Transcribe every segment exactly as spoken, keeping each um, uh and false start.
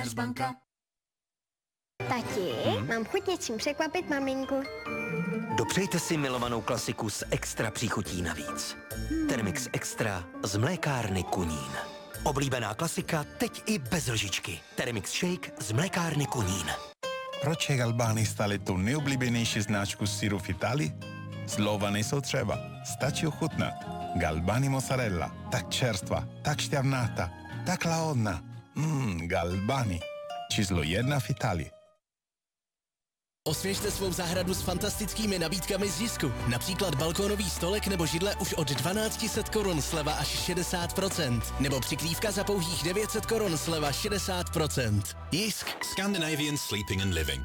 Komerční banka. Tati, hmm? mám chuť něčím překvapit maminku. Dopřejte si milovanou klasiku s extra příchutí navíc. Hmm. Thermix Extra z mlékárny Kunín. Oblíbená klasika teď i bez lžičky. Thermix Shake z mlékárny Kunín. Proč je Galbani stále tu nejoblíbenější značku syru v Itálii? Slova nejsou třeba, stačí ochutnat. Galbani mozzarella, tak čerstva, tak šťavnatá, tak lahodná. Mmm, Galbani. Číslo jedna v Itálii. Osvěžte svou zahradu s fantastickými nabídkami z Jisku. Například balkónový stolek nebo židle už od dvanáct set korun, sleva až šedesát procent. Nebo přikrývka za pouhých devět set korun, sleva šedesát procent. Jisk. Scandinavian Sleeping and Living.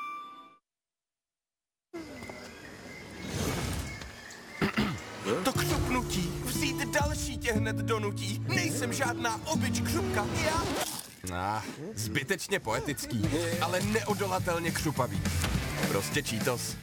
To křupnutí, vzít další tě hned donutí. Nejsem žádná obyč křupka, já... Ah, zbytečně poetický, ale neodolatelně křupavý. Prostě Cheetos.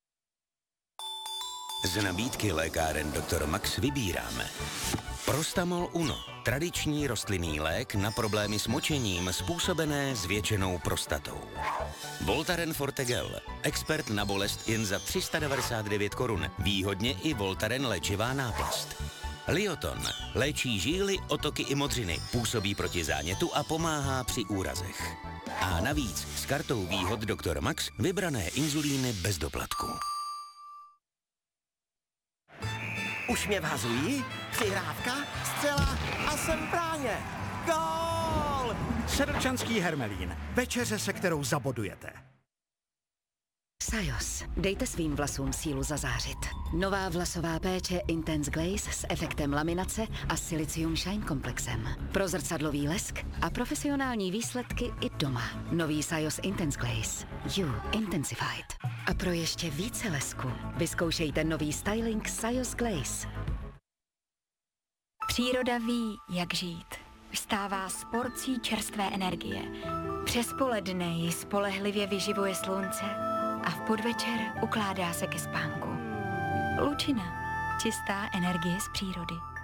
Z nabídky lékáren doktor Max vybíráme Prostamol Uno, tradiční rostlinný lék na problémy s močením způsobené zvětšenou prostatou. Voltaren Forte Gel, expert na bolest jen za tři sta devadesát devět korun, výhodně i Voltaren léčivá náplast. Lioton léčí žíly, otoky i modřiny, působí proti zánětu a pomáhá při úrazech. A navíc s kartou výhod doktor Max vybrané inzulíny bez doplatku. Už mě vhazují, přihrávka, střela a jsem v bráně. Gól! Sedlčanský Hermelín, večeře, se kterou zabodujete. Sajos. Dejte svým vlasům sílu zazářit. Nová vlasová péče Intense Glaze s efektem laminace a Silicium Shine komplexem. Pro zrcadlový lesk a profesionální výsledky i doma. Nový Sajos Intense Glaze. You Intensified. A pro ještě více lesku vyzkoušejte nový styling Sajos Glaze. Příroda ví, jak žít. Vstává s porcí čerstvé energie. Přes poledne ji spolehlivě vyživuje slunce a v podvečer ukládá se ke spánku. Lučina. Čistá energie z přírody.